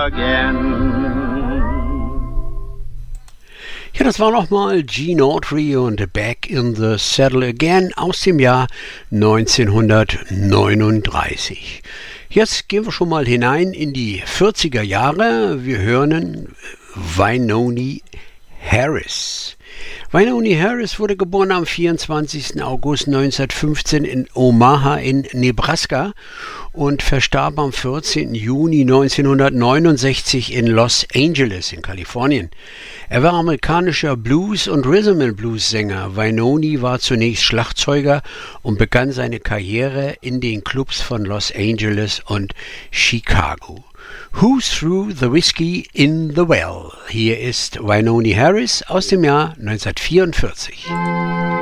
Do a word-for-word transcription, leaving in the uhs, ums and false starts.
again. Ja, das war nochmal Gene Autry und Back in the Saddle Again aus dem Jahr neunzehnhundertneununddreißig. Jetzt gehen wir schon mal hinein in die vierziger Jahre. Wir hören Wynonie Harris. Wynonie Harris wurde geboren am vierundzwanzigsten August neunzehnhundertfünfzehn in Omaha in Nebraska und verstarb am vierzehnten Juni neunzehnhundertneunundsechzig in Los Angeles in Kalifornien. Er war amerikanischer Blues- und Rhythm-and-Blues-Sänger. Wynonie war zunächst Schlagzeuger und begann seine Karriere in den Clubs von Los Angeles und Chicago. Who Threw the Whiskey in the Well? Hier ist Wynonie Harris aus dem Jahr neunzehnhundertvierundvierzig.